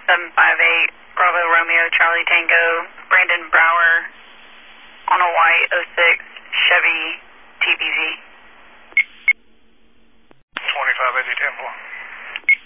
758, Bravo Romeo Charlie Tango, Brandon Brower on a white 06.